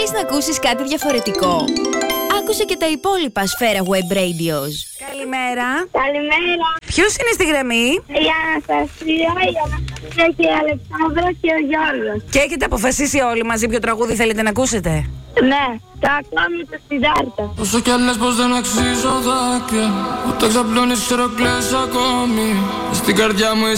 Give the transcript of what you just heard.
Θέλεις να ακούσεις κάτι διαφορετικό? Άκουσε και τα υπόλοιπα Σφαίρα Web Radios. Καλημέρα. Καλημέρα. Ποιος είναι στη γραμμή? Η Αναστασία και η Αλεξάνδρα και ο Γιώργος. Και έχετε αποφασίσει όλοι μαζί ποιο τραγούδι θέλετε να ακούσετε? Ναι, το ακόμη το Σιδάρτα. Όσο κι αν λες πως δεν αξίζω δάκρυα, όταν ξαπλώνεις ξέρω κλαις ακόμη. Στην καρδιά μου